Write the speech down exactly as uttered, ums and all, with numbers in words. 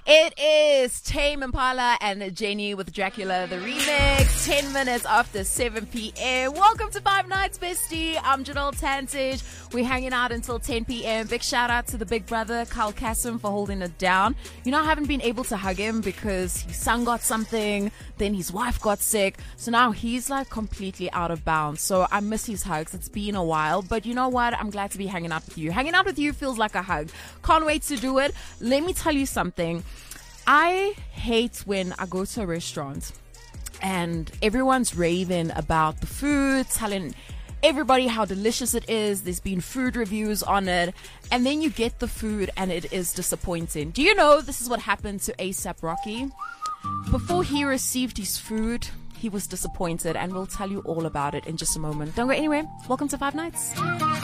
It is Tame Impala and Jenny with Dracula, the remix, ten minutes after seven p.m. Welcome to Five Nights, bestie. I'm Janelle Tantage. We're hanging out until ten p.m. Big shout out to the big brother, Kyle Kassim, for holding it down. You know, I haven't been able to hug him because his son got something, then his wife got sick. So now he's like completely out of bounds. So I miss his hugs. It's been a while, but you know what? I'm glad to be hanging out with you. Hanging out with you feels like a hug. Can't wait to do it. Let me tell you something. I hate when I go to a restaurant and everyone's raving about the food, telling everybody how delicious it is. There's been food reviews on it, and then you get the food and it is disappointing. Do you know this is what happened to A$AP Rocky? Before he received his food, he was disappointed, and we'll tell you all about it in just a moment. Don't go anywhere. Welcome to Five Nights.